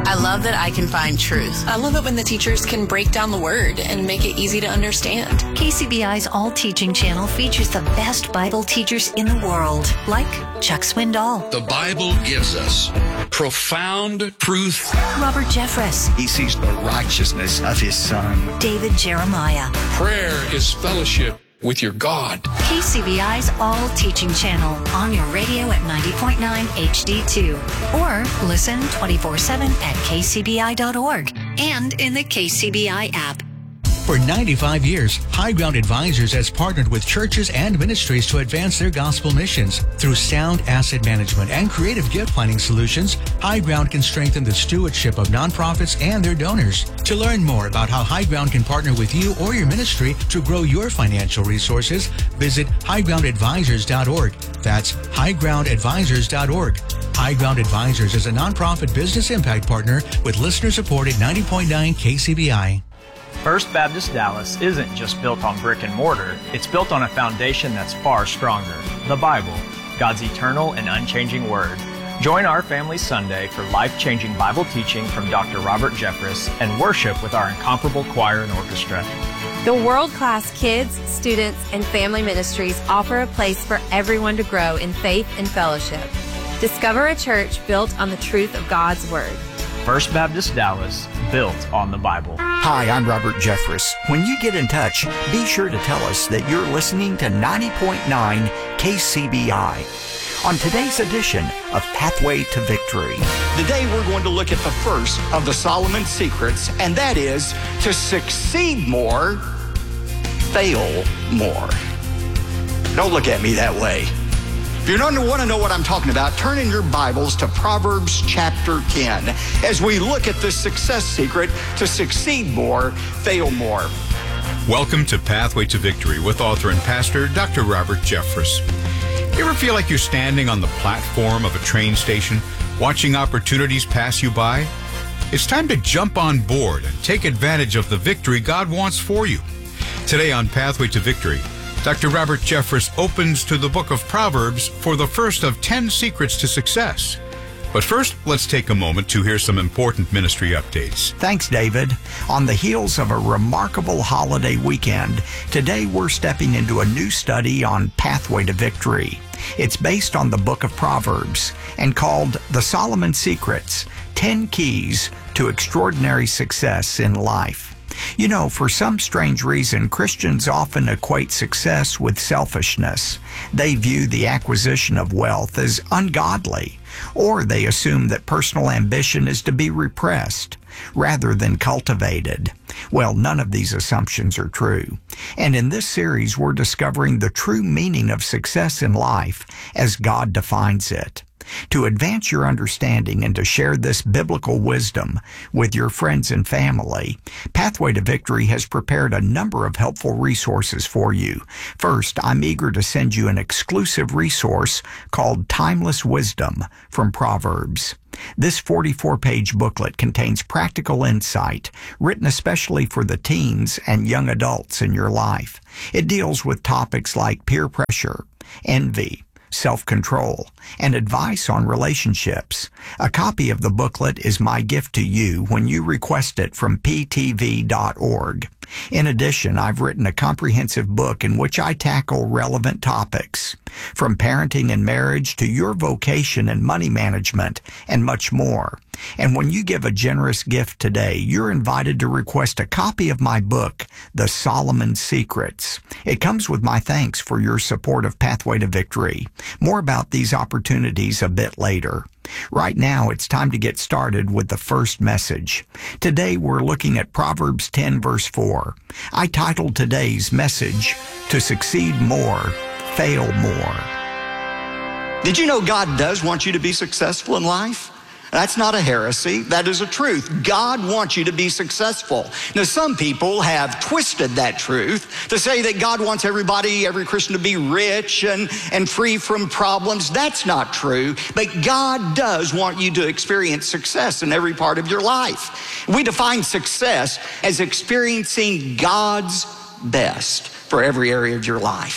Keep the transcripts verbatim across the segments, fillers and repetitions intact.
I love that I can find truth. I love it when the teachers can break down the word and make it easy to understand. K C B I's All Teaching channel features the best Bible teachers in the world, like Chuck Swindoll. The Bible gives us profound truth. Robert Jeffress. He sees the righteousness of his Son. David Jeremiah. Prayer is fellowship with your God. K C B I's All Teaching channel on your radio at ninety point nine H D two. Or listen twenty-four seven at k c b i dot org and in the K C B I app. For ninety-five years, High Ground Advisors has partnered with churches and ministries to advance their gospel missions. Through sound asset management and creative gift planning solutions, High Ground can strengthen the stewardship of nonprofits and their donors. To learn more about how High Ground can partner with you or your ministry to grow your financial resources, visit high ground advisors dot org. That's high ground advisors dot org. High Ground Advisors is a nonprofit business impact partner with listener-supported ninety point nine K C B I. First Baptist Dallas isn't just built on brick and mortar, it's built on a foundation that's far stronger, the Bible, God's eternal and unchanging Word. Join our family Sunday for life-changing Bible teaching from Doctor Robert Jeffress and worship with our incomparable choir and orchestra. The world-class kids, students, and family ministries offer a place for everyone to grow in faith and fellowship. Discover a church built on the truth of God's Word. First Baptist Dallas, built on the Bible. Hi, I'm Robert Jeffress. When you get in touch, be sure to tell us that you're listening to ninety point nine K C B I. On today's edition of Pathway to Victory. Today we're going to look at the first of the Solomon secrets, and that is to succeed more, fail more. Don't look at me that way. If you don't want to know what I'm talking about, turn in your Bibles to Proverbs chapter ten as we look at the success secret to succeed more, fail more. Welcome to Pathway to Victory with author and pastor Doctor Robert Jeffress. You ever feel like you're standing on the platform of a train station, watching opportunities pass you by? It's time to jump on board and take advantage of the victory God wants for you. Today on Pathway to Victory, Doctor Robert Jeffress opens to the book of Proverbs for the first of ten secrets to success. But first, let's take a moment to hear some important ministry updates. Thanks, David. On the heels of a remarkable holiday weekend, today we're stepping into a new study on Pathway to Victory. It's based on the book of Proverbs and called The Solomon Secrets, ten Keys to Extraordinary Success in Life. You know, for some strange reason, Christians often equate success with selfishness. They view the acquisition of wealth as ungodly, or they assume that personal ambition is to be repressed rather than cultivated. Well, none of these assumptions are true. And in this series, we're discovering the true meaning of success in life as God defines it. To advance your understanding and to share this biblical wisdom with your friends and family, Pathway to Victory has prepared a number of helpful resources for you. First, I'm eager to send you an exclusive resource called Timeless Wisdom from Proverbs. This forty-four page booklet contains practical insight written especially for the teens and young adults in your life. It deals with topics like peer pressure, envy, self-control, and advice on relationships. A copy of the booklet is my gift to you when you request it from p t v dot org. In addition, I've written a comprehensive book in which I tackle relevant topics, from parenting and marriage to your vocation and money management, and much more. And when you give a generous gift today, you're invited to request a copy of my book, The Solomon Secrets. It comes with my thanks for your support of Pathway to Victory. More about these opportunities a bit later. Right now, it's time to get started with the first message. Today, we're looking at Proverbs ten, verse four. I titled today's message, To Succeed More, Fail More. Did you know God does want you to be successful in life? That's not a heresy. That is a truth. God wants you to be successful. Now, some people have twisted that truth to say that God wants everybody, every Christian to be rich and, and free from problems. That's not true. But God does want you to experience success in every part of your life. We define success as experiencing God's best for every area of your life.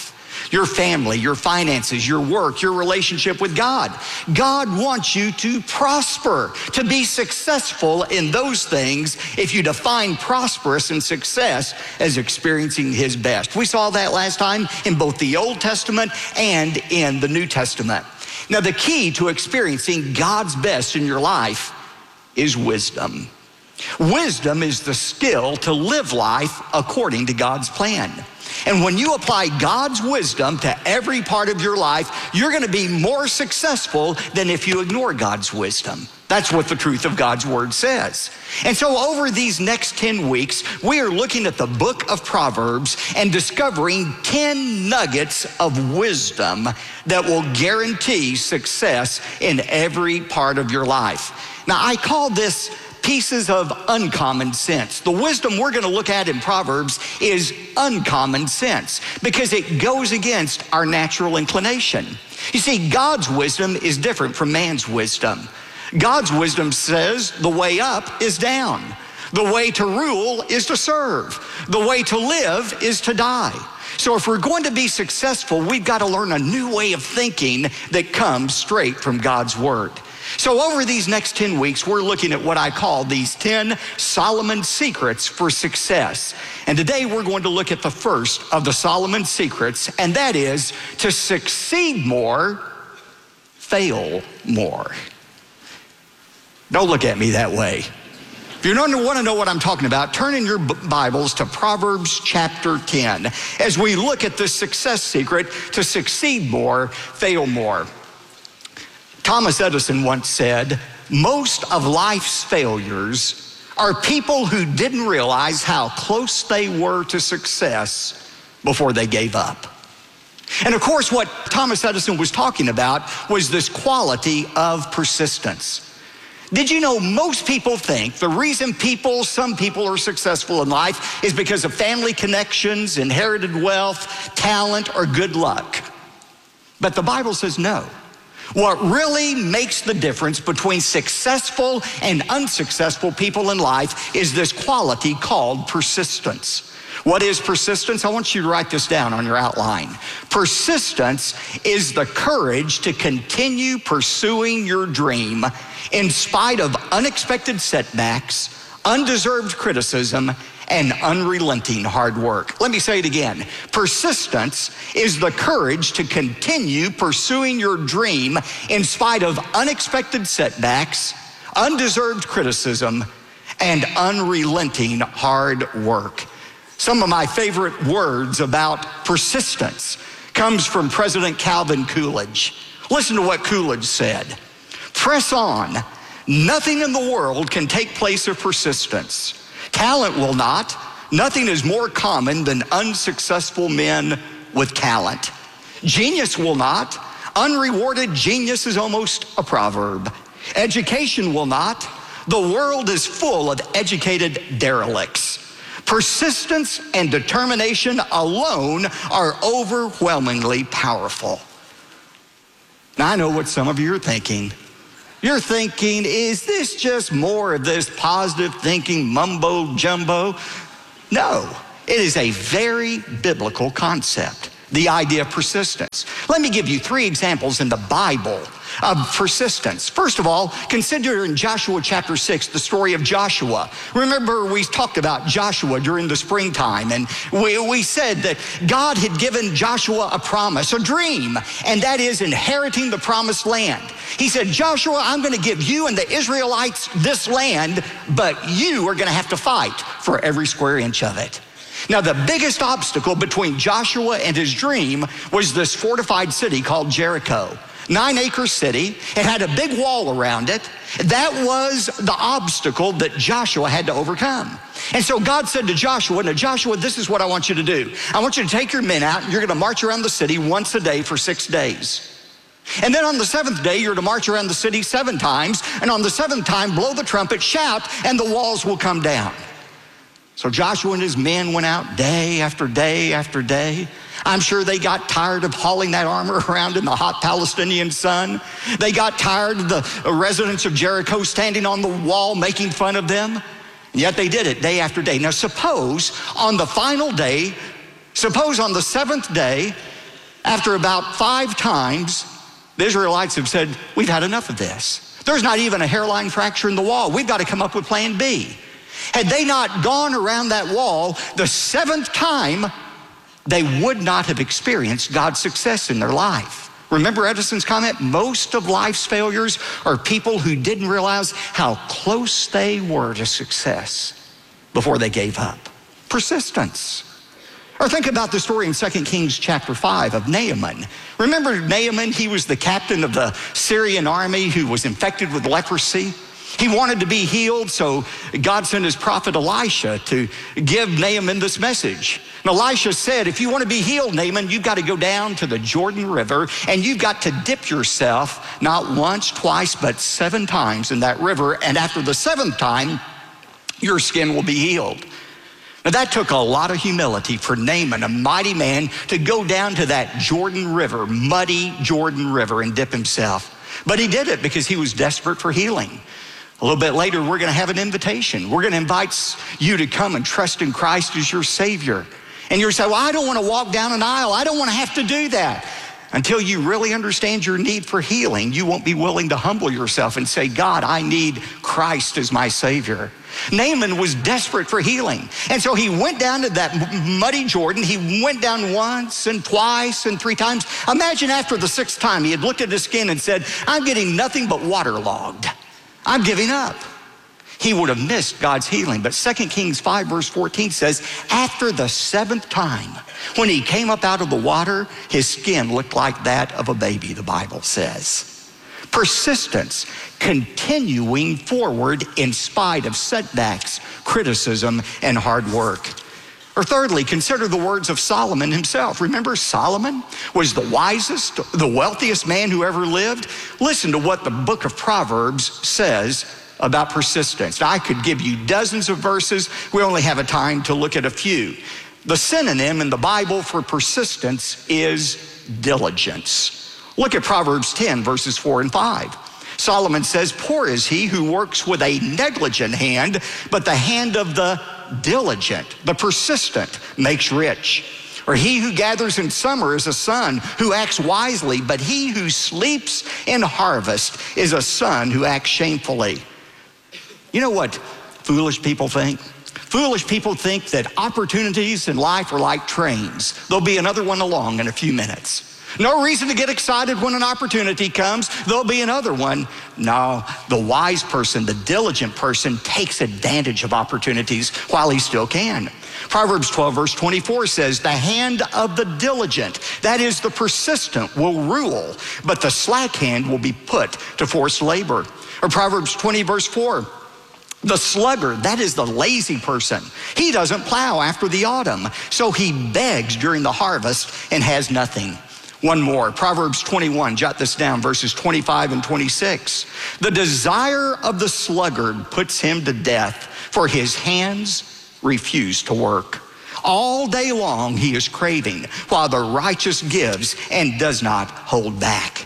your family, your finances, your work, your relationship with God. God wants you to prosper, to be successful in those things if you define prosperous and success as experiencing his best. We saw that last time in both the Old Testament and in the New Testament. Now, the key to experiencing God's best in your life is wisdom. Wisdom is the skill to live life according to God's plan. And when you apply God's wisdom to every part of your life, you're going to be more successful than if you ignore God's wisdom. That's what the truth of God's word says. And so over these next ten weeks, we are looking at the book of Proverbs and discovering ten nuggets of wisdom that will guarantee success in every part of your life. Now, I call this pieces of uncommon sense. The wisdom we're going to look at in Proverbs is uncommon sense because it goes against our natural inclination. You see, God's wisdom is different from man's wisdom. God's wisdom says the way up is down. The way to rule is to serve. The way to live is to die. So if we're going to be successful, we've got to learn a new way of thinking that comes straight from God's word. So over these next ten weeks, we're looking at what I call these ten Solomon secrets for success. And today we're going to look at the first of the Solomon secrets, and that is to succeed more, fail more. Don't look at me that way. If you don't want to know what I'm talking about, turn in your Bibles to Proverbs chapter ten as we look at the success secret to succeed more, fail more. Thomas Edison once said, most of life's failures are people who didn't realize how close they were to success before they gave up. And of course, what Thomas Edison was talking about was this quality of persistence. Did you know most people think the reason people, some people are successful in life is because of family connections, inherited wealth, talent, or good luck? But the Bible says no. What really makes the difference between successful and unsuccessful people in life is this quality called persistence. What is persistence? I want you to write this down on your outline. Persistence is the courage to continue pursuing your dream in spite of unexpected setbacks, undeserved criticism, and unrelenting hard work. Let me say it again. Persistence is the courage to continue pursuing your dream in spite of unexpected setbacks, undeserved criticism, and unrelenting hard work. Some of my favorite words about persistence comes from President Calvin Coolidge. Listen to what Coolidge said. Press on. Nothing in the world can take place of persistence. Talent will not. Nothing is more common than unsuccessful men with talent. Genius will not. Unrewarded genius is almost a proverb. Education will not. The world is full of educated derelicts. Persistence and determination alone are overwhelmingly powerful. Now, I know what some of you are thinking. You're thinking, is this just more of this positive thinking mumbo jumbo? No, it is a very biblical concept, the idea of persistence. Let me give you three examples in the Bible of persistence. First of all, consider in Joshua chapter six, the story of Joshua. Remember, we talked about Joshua during the springtime, and we, we said that God had given Joshua a promise, a dream, and that is inheriting the promised land. He said, Joshua, I'm going to give you and the Israelites this land, but you are going to have to fight for every square inch of it. Now, the biggest obstacle between Joshua and his dream was this fortified city called Jericho. Nine acre city. It had a big wall around it. That was the obstacle that Joshua had to overcome. And so God said to Joshua, now Joshua, this is what I want you to do. I want you to take your men out and you're going to march around the city once a day for six days. And then on the seventh day, you're to march around the city seven times. And on the seventh time, blow the trumpet, shout, and the walls will come down. So Joshua and his men went out day after day after day. I'm sure they got tired of hauling that armor around in the hot Palestinian sun. They got tired of the residents of Jericho standing on the wall making fun of them. And yet they did it day after day. Now suppose on the final day, suppose on the seventh day, After about five times, the Israelites have said, we've had enough of this. There's not even a hairline fracture in the wall. We've got to come up with plan B. Had they not gone around that wall the seventh time, they would not have experienced God's success in their life. Remember Edison's comment? Most of life's failures are people who didn't realize how close they were to success before they gave up. Persistence. Or think about the story in Second Kings chapter five of Naaman. Remember Naaman? He was the captain of the Syrian army who was infected with leprosy. He wanted to be healed, so God sent his prophet Elisha to give Naaman this message. And Elisha said, if you want to be healed, Naaman, you've got to go down to the Jordan River and you've got to dip yourself not once, twice, but seven times in that river. And after the seventh time, your skin will be healed. Now that took a lot of humility for Naaman, a mighty man, to go down to that Jordan River, muddy Jordan River, and dip himself. But he did it because he was desperate for healing. A little bit later, we're going to have an invitation. We're going to invite you to come and trust in Christ as your Savior. And you're saying, well, I don't want to walk down an aisle. I don't want to have to do that. Until you really understand your need for healing, you won't be willing to humble yourself and say, God, I need Christ as my Savior. Naaman was desperate for healing. And so he went down to that muddy Jordan. He went down once and twice and three times. Imagine after the sixth time, he had looked at his skin and said, I'm getting nothing but waterlogged. I'm giving up. He would have missed God's healing. But Second Kings five verse fourteen says, after the seventh time, when he came up out of the water, his skin looked like that of a baby, the Bible says. Persistence, continuing forward in spite of setbacks, criticism, and hard work. Or thirdly, consider the words of Solomon himself. Remember, Solomon was the wisest, the wealthiest man who ever lived. Listen to what the book of Proverbs says about persistence. Now, I could give you dozens of verses. We only have a time to look at a few. The synonym in the Bible for persistence is diligence. Look at Proverbs ten, verses four and five. Solomon says, poor is he who works with a negligent hand, but the hand of the diligent, the persistent, makes rich. Or he who gathers in summer is a son who acts wisely, but he who sleeps in harvest is a son who acts shamefully. You know what foolish people think? Foolish people think that opportunities in life are like trains. There'll be another one along in a few minutes. No reason to get excited when an opportunity comes. There'll be another one. No, the wise person, the diligent person takes advantage of opportunities while he still can. Proverbs twelve verse twenty-four says, the hand of the diligent, that is the persistent, will rule, but the slack hand will be put to forced labor. Or Proverbs twenty verse four, the sluggard, that is the lazy person. He doesn't plow after the autumn, so he begs during the harvest and has nothing. One more, Proverbs twenty-one, jot this down, verses twenty-five and twenty-six. The desire of the sluggard puts him to death, for his hands refuse to work. All day long he is craving, while the righteous gives and does not hold back.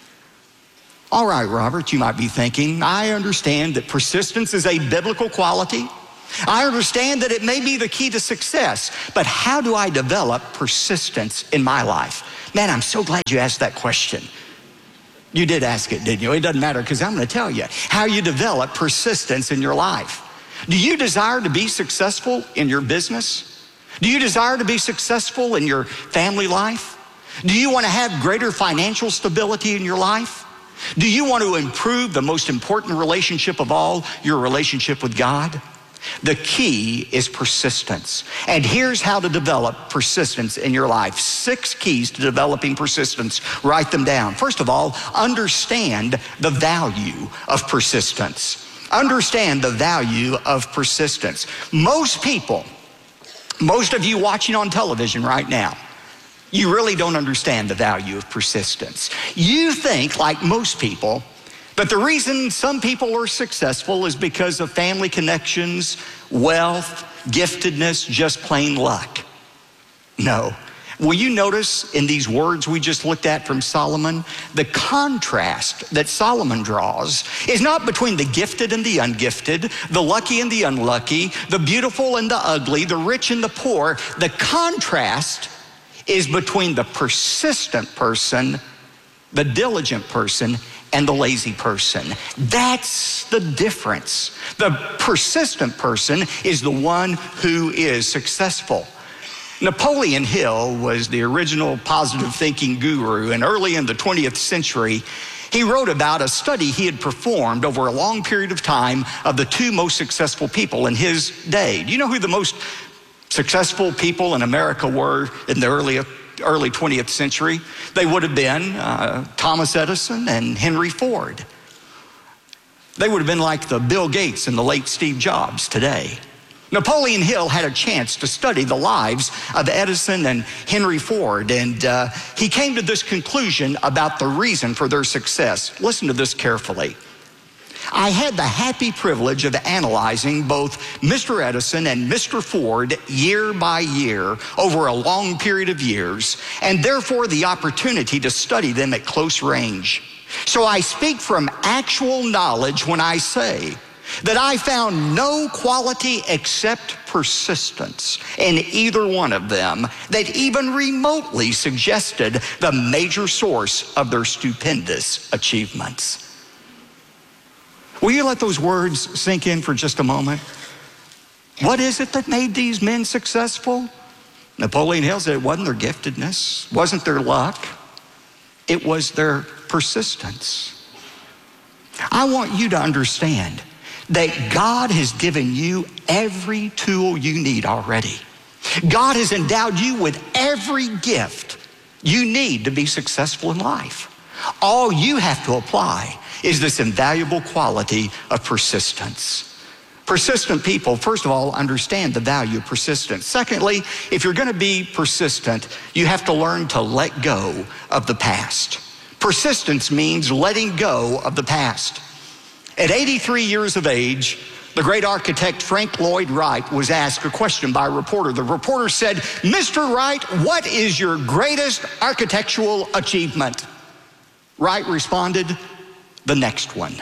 All right, Robert, you might be thinking, I understand that persistence is a biblical quality. I understand that it may be the key to success, but how do I develop persistence in my life? Man, I'm so glad you asked that question. You did ask it, didn't you? It doesn't matter, because I'm going to tell you how you develop persistence in your life. Do you desire to be successful in your business? Do you desire to be successful in your family life? Do you want to have greater financial stability in your life? Do you want to improve the most important relationship of all, your relationship with God? The key is persistence. And here's how to develop persistence in your life. Six keys to developing persistence. Write them down. First of all, understand the value of persistence. Understand the value of persistence. Most people, most of you watching on television right now, you really don't understand the value of persistence. You think, like most people, but the reason some people are successful is because of family connections, wealth, giftedness, just plain luck. No. Will you notice in these words we just looked at from Solomon, the contrast that Solomon draws is not between the gifted and the ungifted, the lucky and the unlucky, the beautiful and the ugly, the rich and the poor. The contrast is between the persistent person, the diligent person, and the lazy person. That's the difference. The persistent person is the one who is successful. Napoleon Hill was the original positive thinking guru, and early in the twentieth century, he wrote about a study he had performed over a long period of time of the two most successful people in his day. Do you know who the most successful people in America were in the early, early twentieth century? They would have been uh, Thomas Edison and Henry Ford. They would have been like the Bill Gates and the late Steve Jobs today. Napoleon Hill had a chance to study the lives of Edison and Henry Ford, and uh, he came to this conclusion about the reason for their success. Listen to this carefully. I had the happy privilege of analyzing both Mister Edison and Mister Ford year by year over a long period of years, and therefore the opportunity to study them at close range. So I speak from actual knowledge when I say that I found no quality except persistence in either one of them that even remotely suggested the major source of their stupendous achievements. Will you let those words sink in for just a moment? What is it that made these men successful? Napoleon Hill said it wasn't their giftedness, wasn't their luck, it was their persistence. I want you to understand that God has given you every tool you need already. God has endowed you with every gift you need to be successful in life. All you have to apply is this invaluable quality of persistence. Persistent people, first of all, understand the value of persistence. Secondly, if you're going to be persistent, you have to learn to let go of the past. Persistence means letting go of the past. At eighty-three years of age, the great architect Frank Lloyd Wright was asked a question by a reporter. The reporter said, Mister Wright, what is your greatest architectural achievement? Wright responded, the next one.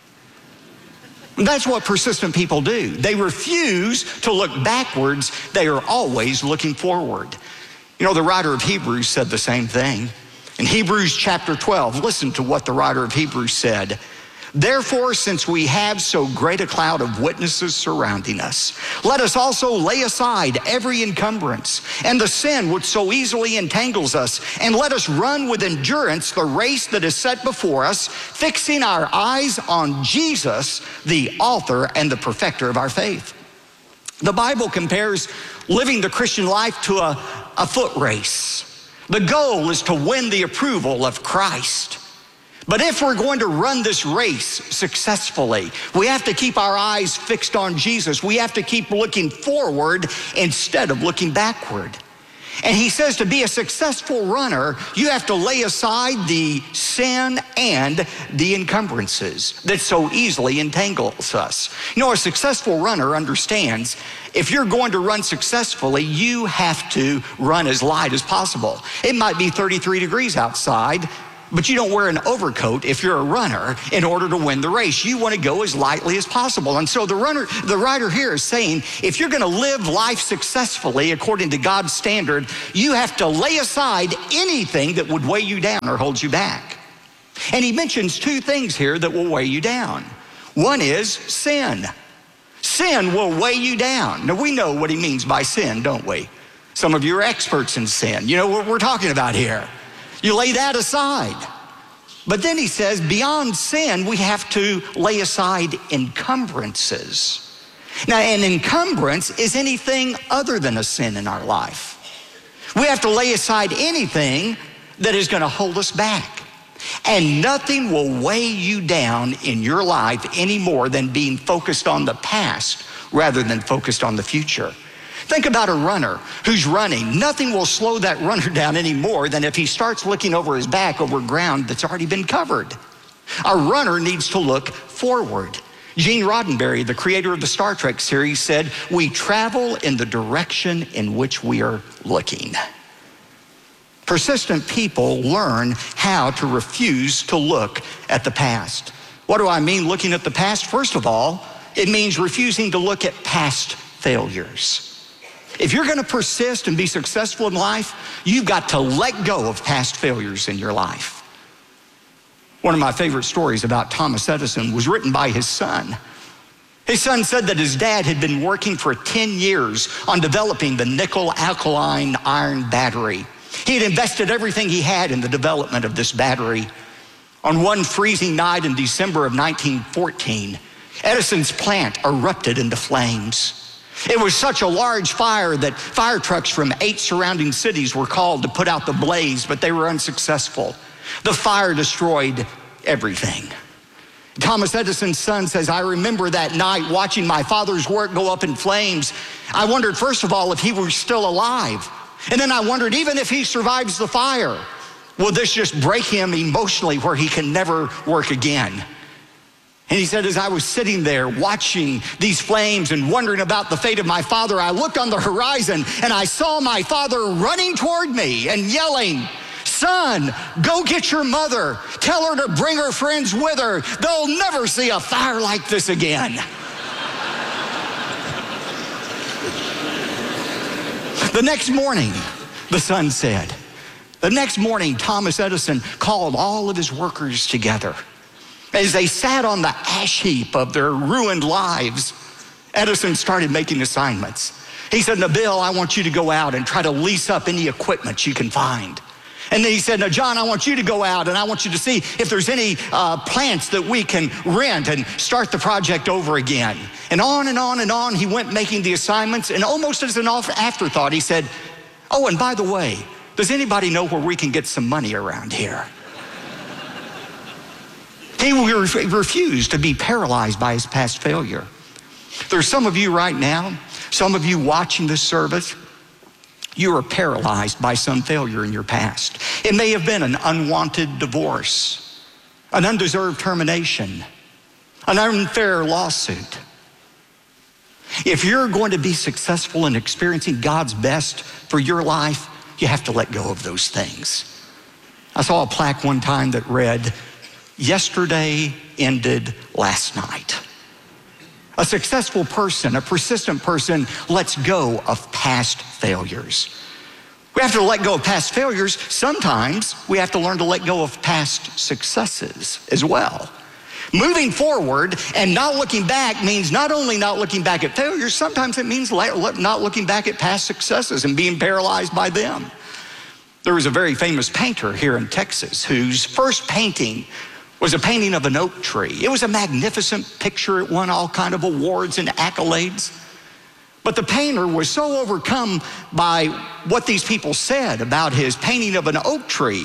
And that's what persistent people do. They refuse to look backwards. They are always looking forward. You know, the writer of Hebrews said the same thing. In Hebrews chapter twelve, listen to what the writer of Hebrews said. Therefore, since we have so great a cloud of witnesses surrounding us, let us also lay aside every encumbrance and the sin which so easily entangles us, and let us run with endurance the race that is set before us, fixing our eyes on Jesus, the author and the perfecter of our faith. The Bible compares living the Christian life to a, a foot race. The goal is to win the approval of Christ. But if we're going to run this race successfully, we have to keep our eyes fixed on Jesus. We have to keep looking forward instead of looking backward. And he says to be a successful runner, you have to lay aside the sin and the encumbrances that so easily entangles us. You know, a successful runner understands if you're going to run successfully, you have to run as light as possible. It might be thirty-three degrees outside, but you don't wear an overcoat if you're a runner in order to win the race. You want to go as lightly as possible. And so the runner, the writer here is saying, if you're going to live life successfully according to God's standard, you have to lay aside anything that would weigh you down or hold you back. And he mentions two things here that will weigh you down. One is sin. Sin will weigh you down. Now, we know what he means by sin, don't we? Some of you are experts in sin. You know what we're talking about here. You lay that aside. But then he says, beyond sin, we have to lay aside encumbrances. Now, an encumbrance is anything other than a sin in our life. We have to lay aside anything that is going to hold us back. And nothing will weigh you down in your life any more than being focused on the past rather than focused on the future. Think about a runner who's running. Nothing will slow that runner down any more than if he starts looking over his back over ground that's already been covered. A runner needs to look forward. Gene Roddenberry, the creator of the Star Trek series, said, we travel in the direction in which we are looking. Persistent people learn how to refuse to look at the past. What do I mean looking at the past? First of all, it means refusing to look at past failures. If you're going to persist and be successful in life, you've got to let go of past failures in your life. One of my favorite stories about Thomas Edison was written by his son. His son said that his dad had been working for ten years on developing the nickel alkaline iron battery. He had invested everything he had in the development of this battery. On one freezing night in December of nineteen fourteen, Edison's plant erupted into flames. It was such a large fire that fire trucks from eight surrounding cities were called to put out the blaze, but they were unsuccessful. The fire destroyed everything. Thomas Edison's son says, I remember that night watching my father's work go up in flames. I wondered, first of all, if he were still alive. And then I wondered, even if he survives the fire, will this just break him emotionally where he can never work again? And he said, as I was sitting there watching these flames and wondering about the fate of my father, I looked on the horizon and I saw my father running toward me and yelling, son, go get your mother. Tell her to bring her friends with her. They'll never see a fire like this again. The next morning, the son said, the next morning, Thomas Edison called all of his workers together. As they sat on the ash heap of their ruined lives, Edison started making assignments. He said, now, Bill, I want you to go out and try to lease up any equipment you can find. And then he said, now, John, I want you to go out and I want you to see if there's any uh, plants that we can rent and start the project over again. And on and on and on, he went making the assignments. And almost as an afterthought, he said, oh, and by the way, does anybody know where we can get some money around here? He refused to be paralyzed by his past failure. There's some of you right now, some of you watching this service, you are paralyzed by some failure in your past. It may have been an unwanted divorce, an undeserved termination, an unfair lawsuit. If you're going to be successful in experiencing God's best for your life, you have to let go of those things. I saw a plaque one time that read, yesterday ended last night. A successful person, a persistent person, lets go of past failures. We have to let go of past failures. Sometimes we have to learn to let go of past successes as well. Moving forward and not looking back means not only not looking back at failures, sometimes it means not looking back at past successes and being paralyzed by them. There was a very famous painter here in Texas whose first painting was a painting of an oak tree. It was a magnificent picture. It won all kinds of awards and accolades. But the painter was so overcome by what these people said about his painting of an oak tree.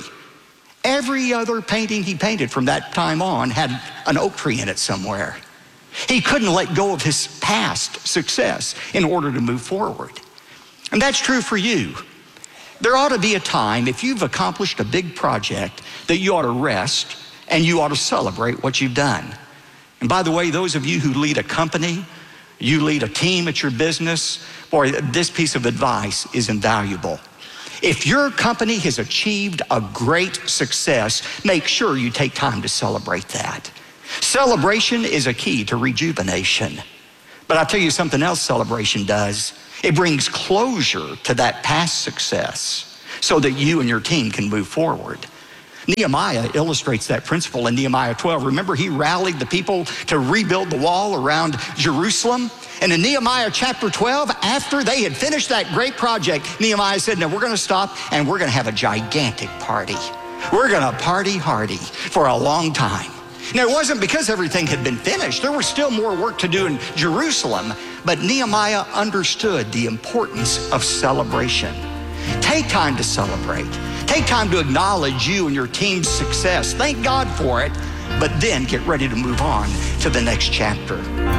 Every other painting he painted from that time on had an oak tree in it somewhere. He couldn't let go of his past success in order to move forward. And that's true for you. There ought to be a time, if you've accomplished a big project, that you ought to rest and you ought to celebrate what you've done. And by the way, those of you who lead a company, you lead a team at your business, boy, this piece of advice is invaluable. If your company has achieved a great success, make sure you take time to celebrate that. Celebration is a key to rejuvenation. But I'll tell you something else celebration does. It brings closure to that past success so that you and your team can move forward. Nehemiah illustrates that principle in Nehemiah twelve. Remember, he rallied the people to rebuild the wall around Jerusalem. And in Nehemiah chapter twelve, after they had finished that great project, Nehemiah said, now we're going to stop and we're going to have a gigantic party. We're going to party hardy for a long time. Now, it wasn't because everything had been finished. There was still more work to do in Jerusalem. But Nehemiah understood the importance of celebration. Take time to celebrate. Take time to acknowledge you and your team's success. Thank God for it, but then get ready to move on to the next chapter.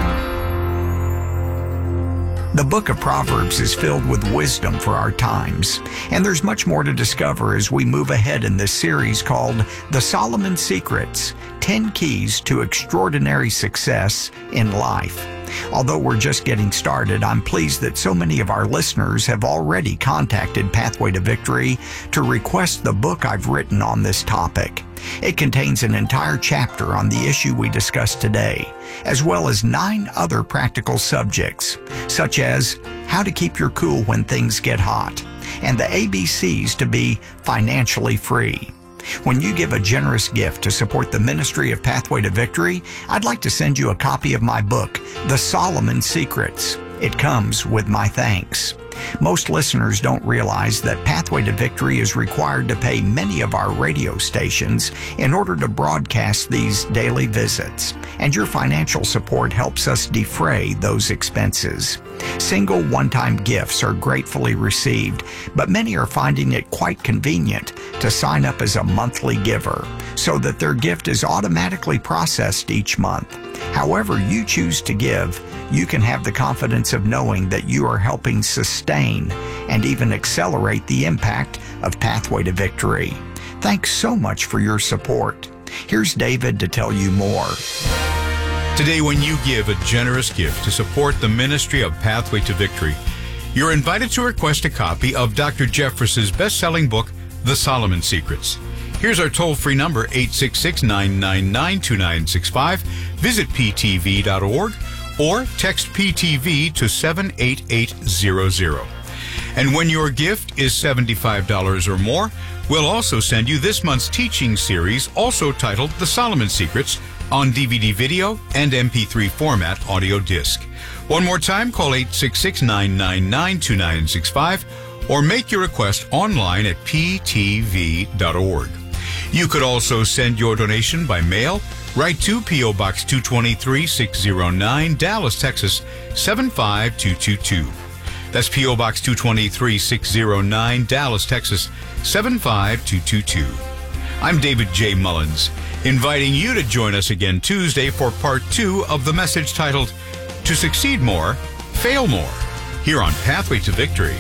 The book of Proverbs is filled with wisdom for our times, and there's much more to discover as we move ahead in this series called The Solomon Secrets, ten Keys to Extraordinary Success in Life. Although we're just getting started, I'm pleased that so many of our listeners have already contacted Pathway to Victory to request the book I've written on this topic. It contains an entire chapter on the issue we discussed today, as well as nine other practical subjects, such as how to keep your cool when things get hot, and the A B Cs to be financially free. When you give a generous gift to support the ministry of Pathway to Victory, I'd like to send you a copy of my book, The Solomon Secrets. It comes with my thanks. Most listeners don't realize that Pathway to Victory is required to pay many of our radio stations in order to broadcast these daily visits, and your financial support helps us defray those expenses. Single one-time gifts are gratefully received, but many are finding it quite convenient to sign up as a monthly giver so that their gift is automatically processed each month. However you choose to give, you can have the confidence of knowing that you are helping sustain and even accelerate the impact of Pathway to Victory. Thanks so much for your support. Here's David to tell you more. Today, when you give a generous gift to support the ministry of Pathway to Victory, you're invited to request a copy of Doctor Jeffress's best-selling book, The Solomon Secrets. Here's our toll-free number, eight six six, nine nine nine, two nine six five. Visit p t v dot org or text P T V to seven eight eight zero zero. And when your gift is seventy-five dollars or more, we'll also send you this month's teaching series, also titled The Solomon Secrets, on D V D video and M P three format audio disc. One more time, call eight six six, nine nine nine, two nine six five or make your request online at p t v dot org. You could also send your donation by mail. Write to P O. Box two twenty-three, six oh nine, Dallas, Texas, seven five two two two. That's P O. Box two twenty-three, six oh nine, Dallas, Texas, seven five two two two. I'm David J. Mullins, inviting you to join us again Tuesday for part two of the message titled, To Succeed More, Fail More, here on Pathway to Victory.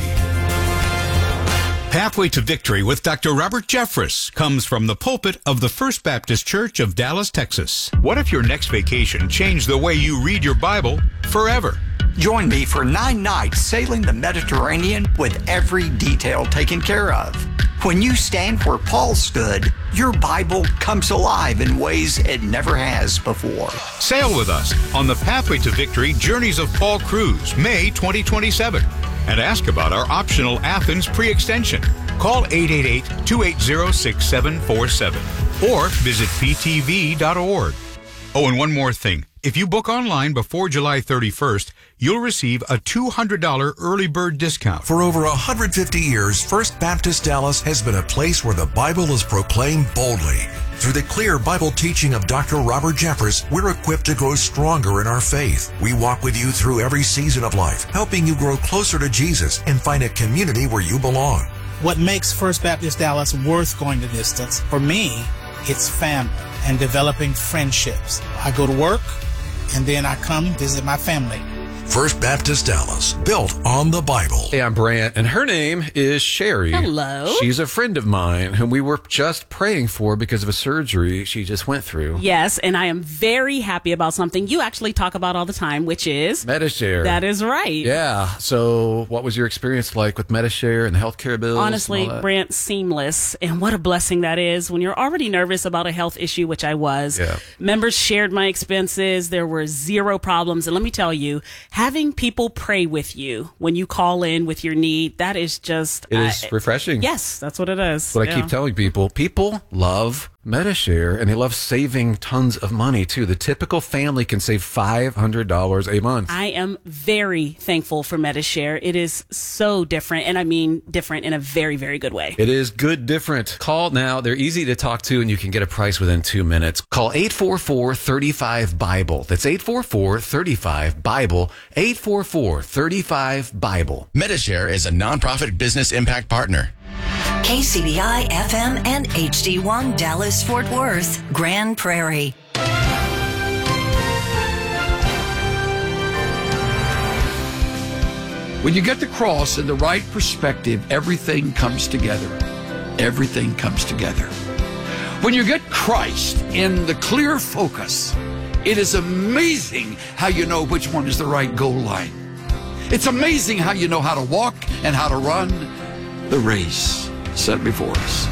Pathway to Victory with Doctor Robert Jeffress comes from the pulpit of the First Baptist Church of Dallas, Texas. What if your next vacation changed the way you read your Bible forever? Join me for nine nights sailing the Mediterranean with every detail taken care of. When you stand where Paul stood, your Bible comes alive in ways it never has before. Sail with us on the Pathway to Victory Journeys of Paul Cruise, May twenty twenty-seven. And ask about our optional Athens pre-extension. Call eight eight eight, two eight zero, six seven four seven or visit p t v dot org. Oh, and one more thing. If you book online before July thirty-first, you'll receive a two hundred dollars early bird discount. For over one hundred fifty years, First Baptist Dallas has been a place where the Bible is proclaimed boldly. Through the clear Bible teaching of Doctor Robert Jeffress, we're equipped to grow stronger in our faith. We walk with you through every season of life, helping you grow closer to Jesus and find a community where you belong. What makes First Baptist Dallas worth going the distance, for me, it's family and developing friendships. I go to work, and then I come visit my family. First Baptist Dallas, built on the Bible. Hey, I'm Brant, and her name is Sherry. Hello. She's a friend of mine whom we were just praying for because of a surgery she just went through. Yes, and I am very happy about something you actually talk about all the time, which is Medi-Share. That is right. Yeah. So what was your experience like with Medi-Share and the healthcare bills? Honestly, Brant, seamless. And what a blessing that is when you're already nervous about a health issue, which I was. Yeah. Members shared my expenses. There were zero problems. And let me tell you, having people pray with you when you call in with your need, that is just... It is uh, refreshing. Yes, that's what it is. What yeah. I keep telling people, people love Medi-Share, and they love saving tons of money, too. The typical family can save five hundred dollars a month. I am very thankful for Medi-Share. It is so different, and I mean different in a very, very good way. It is good different. Call now. They're easy to talk to, and you can get a price within two minutes. Call eight four four, three five, BIBLE. That's eight four four, three five, BIBLE. eight four four, three five, BIBLE. Medi-Share is a nonprofit business impact partner. K C B I F M and H D one Dallas Fort Worth, Grand Prairie. When you get the cross in the right perspective, everything comes together. Everything comes together. When you get Christ in the clear focus, it is amazing how you know which one is the right goal line. It's amazing how you know how to walk and how to run the race set before us.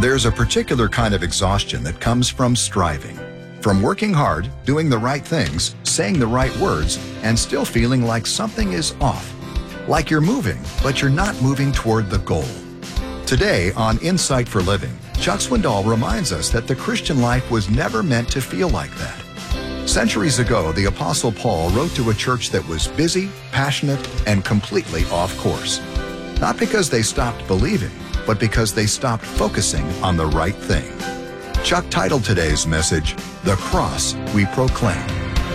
There's a particular kind of exhaustion that comes from striving, from working hard, doing the right things, saying the right words, and still feeling like something is off. Like you're moving, but you're not moving toward the goal. Today on Insight for Living, Chuck Swindoll reminds us that the Christian life was never meant to feel like that. Centuries ago, the Apostle Paul wrote to a church that was busy, passionate, and completely off course. Not because they stopped believing, but because they stopped focusing on the right thing. Chuck titled today's message, The Cross We Proclaim.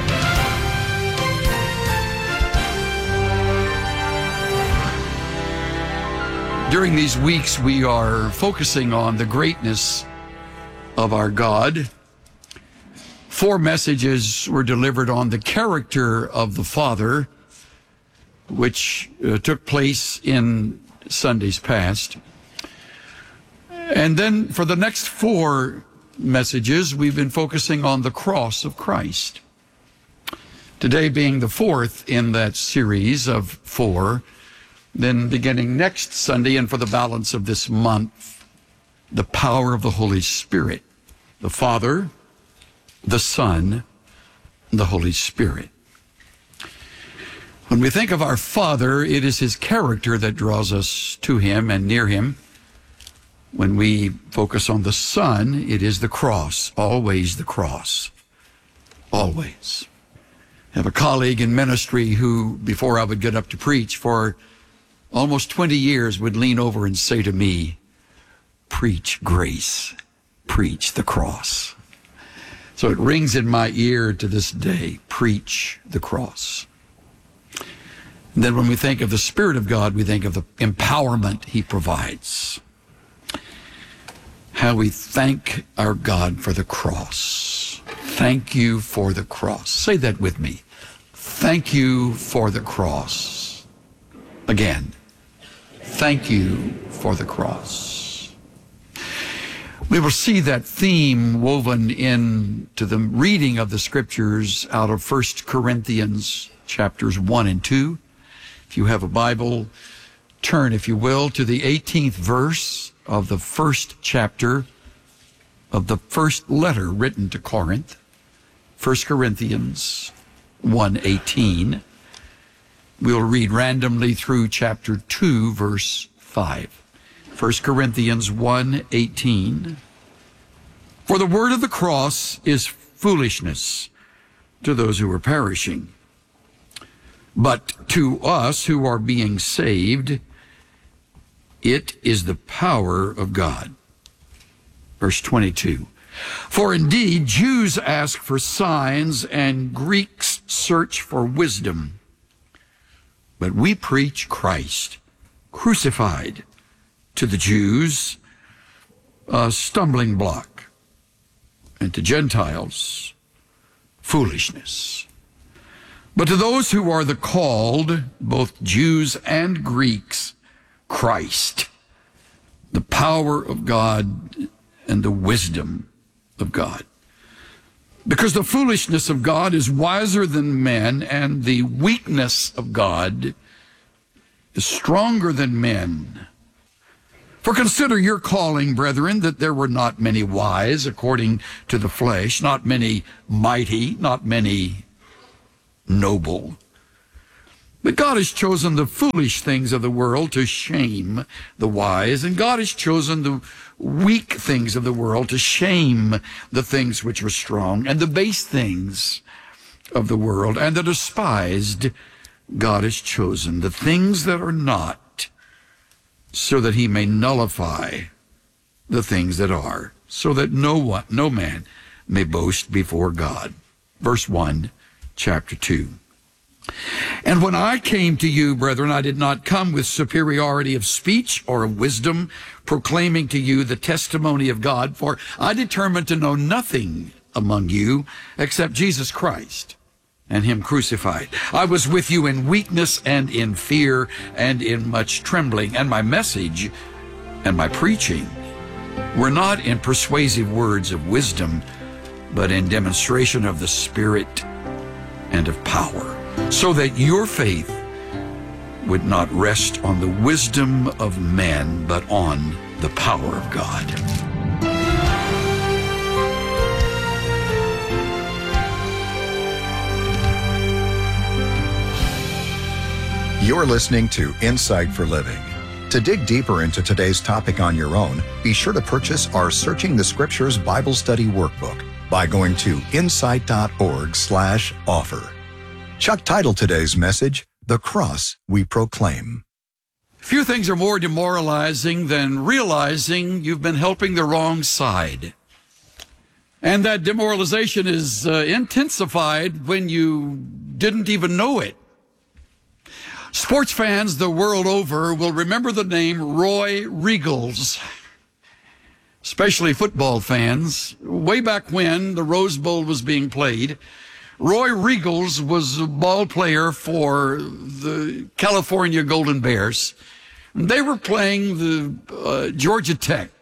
During these weeks, we are focusing on the greatness of our God. Four messages were delivered on the character of the Father, which uh, took place in Sundays past. And then for the next four messages, we've been focusing on the cross of Christ. Today being the fourth in that series of four. Then beginning next Sunday and for the balance of this month, the power of the Holy Spirit, the Father, the Son, the Holy Spirit. When we think of our Father, it is his character that draws us to him and near him. When we focus on the Son, it is the cross, always the cross, always. I have a colleague in ministry who, before I would get up to preach for almost twenty years, would lean over and say to me, preach grace, preach the cross. So it rings in my ear to this day, preach the cross. And then when we think of the Spirit of God, we think of the empowerment he provides. How we thank our God for the cross. Thank you for the cross. Say that with me. Thank you for the cross. Again. Thank you for the cross. We will see that theme woven into the reading of the scriptures out of First Corinthians chapters one and two. If you have a Bible, turn, if you will, to the eighteenth verse of the first chapter of the first letter written to Corinth, First Corinthians one eighteen. We'll read randomly through chapter two, verse five. First Corinthians one eighteen. For the word of the cross is foolishness to those who are perishing. But to us who are being saved, it is the power of God. Verse twenty-two. For indeed, Jews ask for signs and Greeks search for wisdom. But we preach Christ, crucified, to the Jews, a stumbling block, and to Gentiles, foolishness. But to those who are the called, both Jews and Greeks, Christ, the power of God and the wisdom of God. Because the foolishness of God is wiser than men, and the weakness of God is stronger than men. For consider your calling, brethren, that there were not many wise according to the flesh, not many mighty, not many noble. But God has chosen the foolish things of the world to shame the wise, and God has chosen the weak things of the world to shame the things which are strong, and the base things of the world, and the despised God has chosen, the things that are not, so that he may nullify the things that are, so that no one, no man may boast before God. Verse one, chapter two. And when I came to you, brethren, I did not come with superiority of speech or of wisdom, proclaiming to you the testimony of God, for I determined to know nothing among you except Jesus Christ and him crucified. I was with you in weakness and in fear and in much trembling, and my message and my preaching were not in persuasive words of wisdom, but in demonstration of the Spirit and of power, so that your faith would not rest on the wisdom of men, but on the power of God. You're listening to Insight for Living. To dig deeper into today's topic on your own, be sure to purchase our Searching the Scriptures Bible Study Workbook by going to insight.org slash offer. Chuck titled today's message, The Cross We Proclaim. Few things are more demoralizing than realizing you've been helping the wrong side. And that demoralization is uh, intensified when you didn't even know it. Sports fans the world over will remember the name Roy Riegels, especially football fans. Way back when the Rose Bowl was being played, Roy Riegels was a ball player for the California Golden Bears. They were playing the uh, Georgia Tech.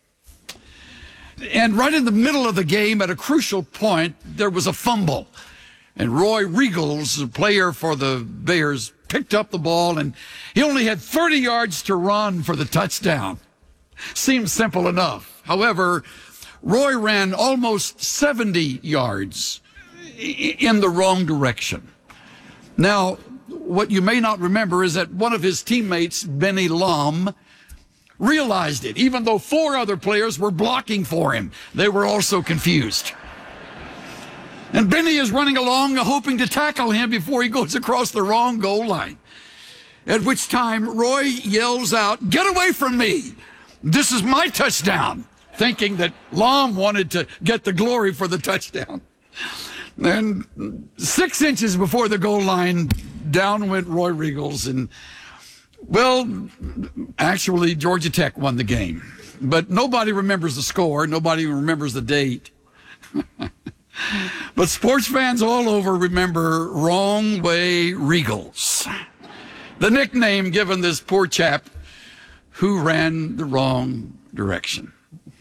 And right in the middle of the game, at a crucial point, there was a fumble. And Roy Riegels, a player for the Bears, picked up the ball, and he only had thirty yards to run for the touchdown. Seems simple enough. However, Roy ran almost seventy yards in the wrong direction. Now, what you may not remember is that one of his teammates, Benny Lom, realized it, even though four other players were blocking for him. They were also confused. And Benny is running along, hoping to tackle him before he goes across the wrong goal line. At which time, Roy yells out, "Get away from me! This is my touchdown!" Thinking that Lom wanted to get the glory for the touchdown. Then, six inches before the goal line, down went Roy Riegels. And, well, actually, Georgia Tech won the game. But nobody remembers the score. Nobody remembers the date. But sports fans all over remember Wrong Way Riegels, the nickname given this poor chap who ran the wrong direction.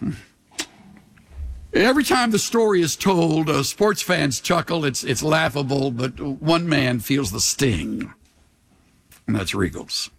Every time the story is told, uh, sports fans chuckle. It's, it's laughable, but one man feels the sting, and that's Riegels.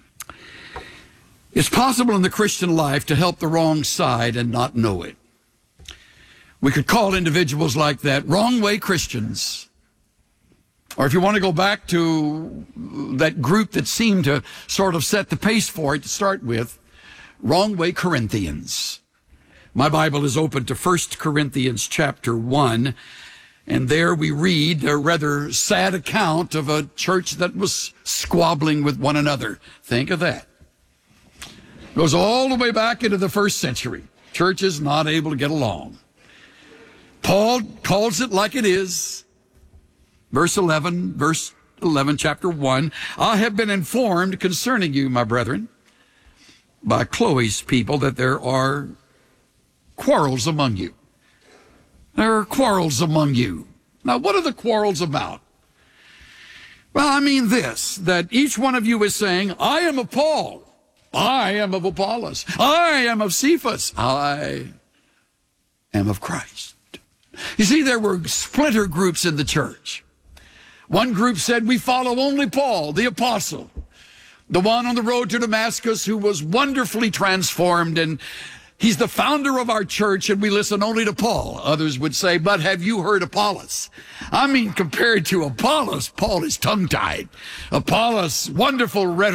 It's possible in the Christian life to help the wrong side and not know it. We could call individuals like that wrong way Christians. Or if you want to go back to that group that seemed to sort of set the pace for it to start with, wrong way Corinthians. My Bible is open to First Corinthians chapter one, and there we read a rather sad account of a church that was squabbling with one another. Think of that. Goes all the way back into the first century. Churches not able to get along. Paul calls it like it is. Verse eleven, verse eleven, chapter one. "I have been informed concerning you, my brethren, by Chloe's people, that there are quarrels among you." There are quarrels among you. Now, what are the quarrels about? Well, I mean this, that each one of you is saying, "I am of Paul. I am of Apollos. I am of Cephas. I am of Christ." You see, there were splinter groups in the church. One group said, "We follow only Paul, the apostle, the one on the road to Damascus who was wonderfully transformed, and he's the founder of our church, and we listen only to Paul." Others would say, "But have you heard Apollos?" I mean, compared to Apollos, Paul is tongue-tied. Apollos, wonderful rhetoric.